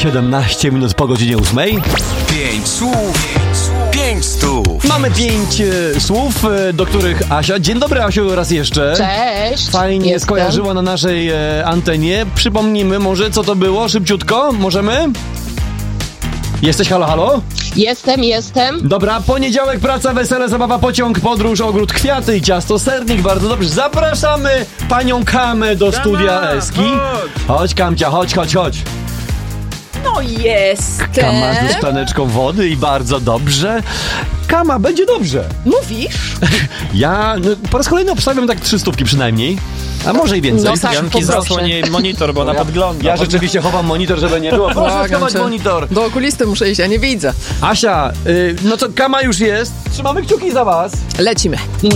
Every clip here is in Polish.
17 minut po godzinie 8. 5 słów, 5 stów. Mamy 5 słów, do których Asia... Dzień dobry, Asiu, raz jeszcze. Cześć. Fajnie jestem. skojarzyła na naszej antenie. Przypomnijmy może, co to było, szybciutko. Możemy? Jesteś, halo, halo? Jestem. Dobra, poniedziałek, praca, wesele, zabawa, pociąg, podróż, ogród, kwiaty i ciasto, sernik. Bardzo dobrze. Zapraszamy panią Kamę do studia Eski. Chodź, Kamcia, chodź. No jestem. Kama ze szklaneczką wody i bardzo dobrze. Kama, będzie dobrze. Mówisz? Ja po raz kolejny obstawiam tak 300 przynajmniej. A może i więcej. No, Saszu, Janki, poproszę. zasłoń jej monitor, bo ona podgląda. Ja rzeczywiście chowam monitor, żeby nie było. Proszę Błagam schować cię. monitor. Do okulisty muszę iść, ja nie widzę. Asia, no to Kama już jest. Trzymamy kciuki za was. Lecimy.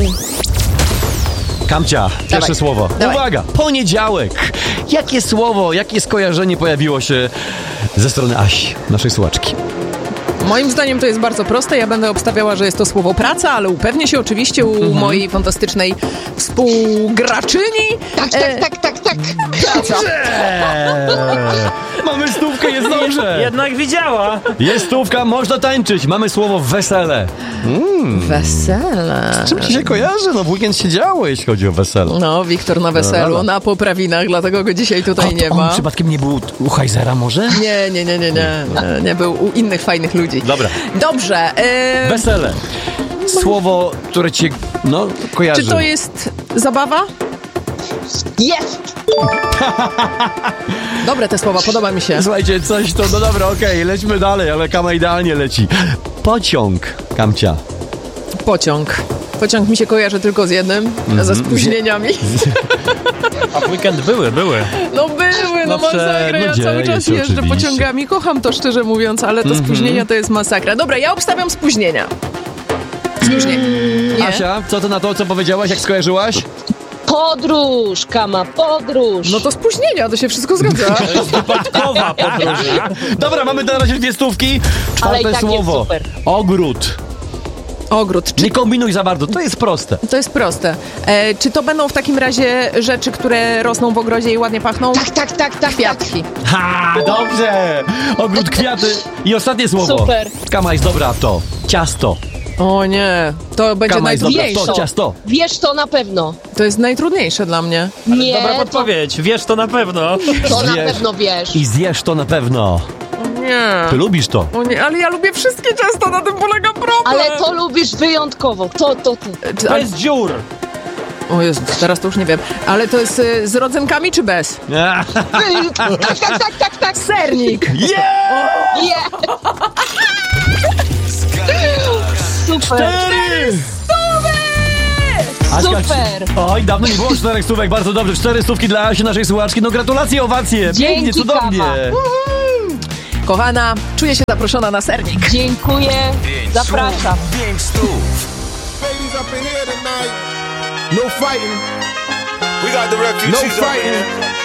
Kamcia, pierwsze Dawaj. słowo. Dawaj. Uwaga, poniedziałek. Jakie słowo, jakie skojarzenie pojawiło się ze strony Asi, naszej słuchaczki? Moim zdaniem to jest bardzo proste. Ja będę obstawiała, że jest to słowo praca, ale upewnię się oczywiście u mojej fantastycznej współgraczyni. Tak. Praca. Mamy stówkę, jest dobrze. Jednak widziała. Jest stówka, można tańczyć. Mamy słowo wesele. Wesele. Czym ci się kojarzy? No w weekend się działo, jeśli chodzi o wesele. No, Wiktor na weselu, Dobra. na poprawinach, dlatego go dzisiaj tutaj nie On ma. przypadkiem nie był u Heizera może? Nie był u innych fajnych ludzi. Dobra. Dobrze. Wesele. Słowo, które cię, kojarzy. Czy to jest zabawa? Jest. Dobre te słowa, podoba mi się. Słuchajcie, coś to, no dobra, okej, lećmy dalej, ale Kama idealnie leci. Pociąg, Kamcia. Pociąg. Pociąg mi się kojarzy tylko z jednym, ze spóźnieniami. A w weekend były. No były, masakra. Ja cały dzieje czas się jeżdżę oczywiście. pociągami. Kocham to, szczerze mówiąc, ale te spóźnienia to jest masakra. Dobra, ja obstawiam spóźnienia. Spóźnienia. Nie. Asia, co ty na to, co powiedziałaś, jak skojarzyłaś? Podróż, Kama, podróż. No to spóźnienia, to się wszystko zgadza. To jest wypadkowa podróż. Dobra, mamy na razie 2 stówki. Ale i Czwarte tak jest słowo. super. Ogród. Ogród. Nie kombinuj za bardzo, to jest proste. To jest proste. Czy to będą w takim razie rzeczy, które rosną w ogrodzie i ładnie pachną? Tak. Kwiatki. Ha, dobrze. Ogród, kwiaty. I ostatnie słowo. Super. Kama jest dobra w to. Ciasto. O nie, to będzie Kama jest dobra w najtrudniejsze. to. Ciasto. Wiesz to na pewno. To jest najtrudniejsze dla mnie. Nie, Dobra podpowiedź, wiesz to na pewno. to na Wiesz. pewno wiesz. I zjesz to na pewno. O nie. Ty lubisz to. O nie, ale ja lubię wszystkie ciasta, na tym polega problem. Ale to lubisz wyjątkowo. To. To jest dziur. O Jezu, teraz to już nie wiem. Ale to jest z rodzynkami czy bez? Tak. Sernik. Nie. Super. Aśka, Super. Oj, dawno nie było 4 stówek, bardzo dobrze. 4 stówki dla Asi, naszej słuchaczki. No gratulacje, owacje. Pięknie, Dzięki, cudownie. Kama. Kochana, czuję się zaproszona na sernik. Dziękuję. Zapraszam. 5 stów. Ladies up in here tonight. No fighting. We got the refugees No up in fighting. here.